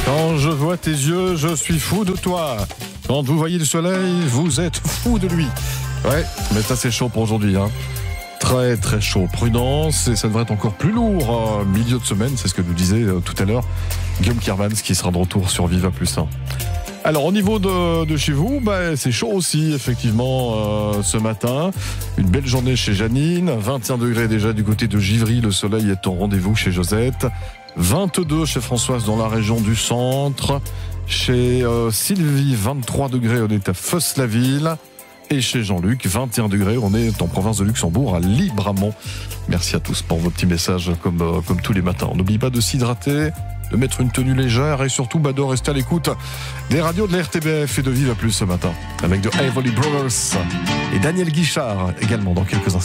Quand je vois tes yeux, je suis fou de toi. Quand vous voyez le soleil, vous êtes fou de lui. Ouais, mais ça c'est chaud pour aujourd'hui, hein. Très très chaud. Prudence, et ça devrait être encore plus lourd milieu de semaine, c'est ce que nous disait tout à l'heure Guillaume Kiermans qui sera de retour sur Viva Plus 1. Alors au niveau de chez vous, c'est chaud aussi effectivement ce matin. Une belle journée chez Janine, 21 degrés déjà du côté de Givry, le soleil est au rendez-vous chez Josette. 22 chez Françoise dans la région du centre. Chez Sylvie, 23 degrés, on est à Fos-la-Ville. Et chez Jean-Luc, 21 degrés, on est en province de Luxembourg, à Libramont. Merci à tous pour vos petits messages comme tous les matins. N'oubliez pas de s'hydrater, de mettre une tenue légère et surtout de rester à l'écoute des radios de la RTBF et de Viva Plus ce matin. Avec de Everly Brothers et Daniel Guichard également dans quelques instants.